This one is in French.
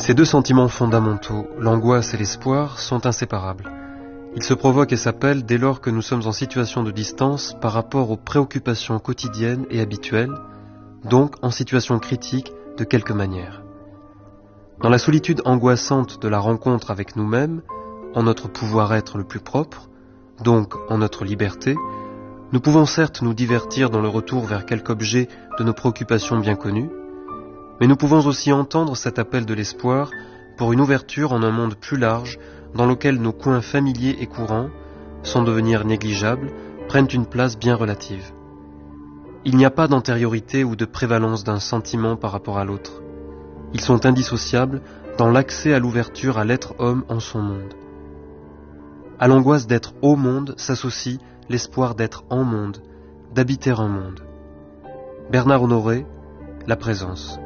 Ces deux sentiments fondamentaux, l'angoisse et l'espoir, sont inséparables. Ils se provoquent et s'appellent dès lors que nous sommes en situation de distance par rapport aux préoccupations quotidiennes et habituelles, donc en situation critique de quelque manière. Dans la solitude angoissante de la rencontre avec nous-mêmes, en notre pouvoir-être le plus propre, donc en notre liberté, nous pouvons certes nous divertir dans le retour vers quelque objet de nos préoccupations bien connues, mais nous pouvons aussi entendre cet appel de l'espoir pour une ouverture en un monde plus large dans lequel nos coins familiers et courants, sans devenir négligeables, prennent une place bien relative. Il n'y a pas d'antériorité ou de prévalence d'un sentiment par rapport à l'autre. Ils sont indissociables dans l'accès à l'ouverture à l'être homme en son monde. À l'angoisse d'être au monde s'associe l'espoir d'être en monde, d'habiter un monde. Bernard Honoré, La présence.